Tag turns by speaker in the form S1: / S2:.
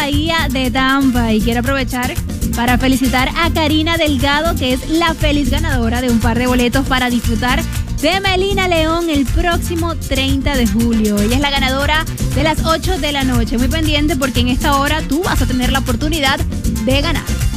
S1: Bahía de Tampa. Y quiero aprovechar para felicitar a Karina Delgado, que es la feliz ganadora de un par de boletos para disfrutar de Melina León el próximo 30 de julio. Ella es la ganadora de las 8 de la noche. Muy pendiente porque en esta hora tú vas a tener la oportunidad de ganar.